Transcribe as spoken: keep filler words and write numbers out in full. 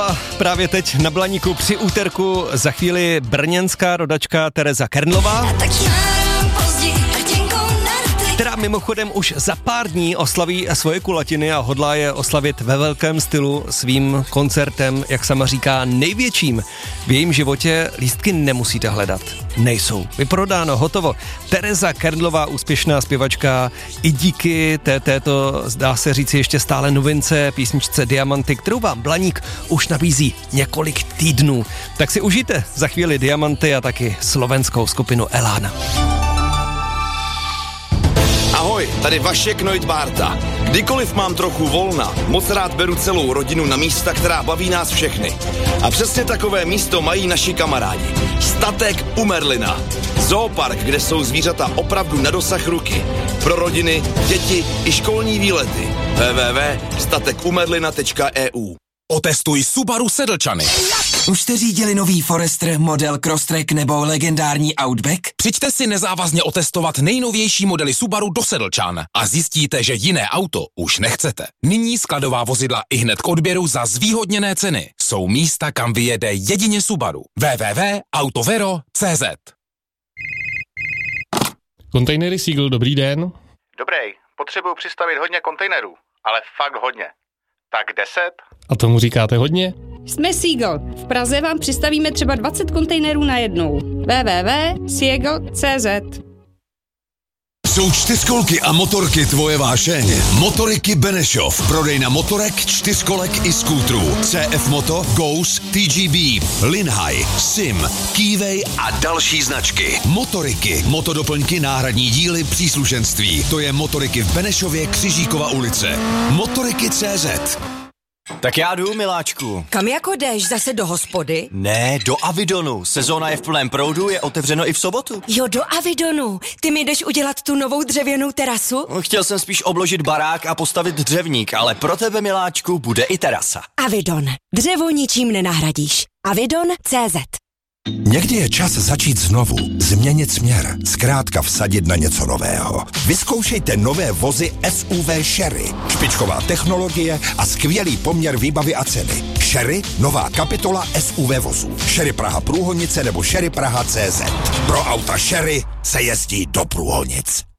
A právě teď na Blaníku při úterku za chvíli brněnská rodačka Tereza Kernlová, která mimochodem už za pár dní oslaví svoje kulatiny a hodlá je oslavit ve velkém stylu svým koncertem, jak sama říká, největším. V jejím životě lístky nemusíte hledat. Nejsou. Vyprodáno, hotovo. Tereza Kernlová, úspěšná zpěvačka, i díky té, této, zdá se říci ještě stále novince, písničce Diamanty, kterou vám Blaník už nabízí několik týdnů. Tak si užijte za chvíli Diamanty a taky slovenskou skupinu Elán. Ahoj, tady Vašek Neudbárta. Kdykoliv mám trochu volna, moc rád beru celou rodinu na místa, která baví nás všechny. A přesně takové místo mají naši kamarádi. Statek u Merlina. Zoopark, kde jsou zvířata opravdu na dosah ruky. Pro rodiny, děti i školní výlety. w w w tečka statek u merlina tečka e u. Otestuj Subaru Sedlčany. Už jste řídili nový Forester, model Crosstrek nebo legendární Outback? Přijďte si nezávazně otestovat nejnovější modely Subaru do Sedlčan a zjistíte, že jiné auto už nechcete. Nyní skladová vozidla i hned k odběru za zvýhodněné ceny. Jsou místa, kam vyjede jedině Subaru. w w w tečka autovero tečka c z. Kontejnery Seagull, dobrý den. Dobrý, potřebuju přistavit hodně kontejnerů, ale fakt hodně. Tak deset? A tomu říkáte hodně? Jsme Seagull. V Praze vám přistavíme třeba dvacet kontejnerů na jednou. w w w tečka seagull tečka c z. Jsou čtyřkolky a motorky tvoje vášeň. Motoriky Benešov. Prodejna motorek, čtyřkolek i skútrů. C F Moto, Ghost, T G B, Linhai, Sim, Keyway a další značky. Motoriky, motodoplňky, náhradní díly, příslušenství. To je Motoriky v Benešově, Křižíkova ulice. Motoriky tečka c z. Tak já jdu, miláčku. Kam jako jdeš? Zase do hospody? Ne, do Avidonu. Sezóna je v plném proudu, je otevřeno i v sobotu. Jo, do Avidonu. Ty mi jdeš udělat tu novou dřevěnou terasu? Chtěl jsem spíš obložit barák a postavit dřevník, ale pro tebe, miláčku, bude i terasa. Avidon. Dřevo ničím nenahradíš. Avidon tečka c z. Někdy je čas začít znovu, změnit směr, zkrátka vsadit na něco nového. Vyzkoušejte nové vozy S U V Sherry. Špičková technologie a skvělý poměr výbavy a ceny. Sherry, nová kapitola S U V vozů. Sherry Praha Průhonice nebo Sherry Praha tečka c z. Pro auta Sherry se jezdí do Průhonic.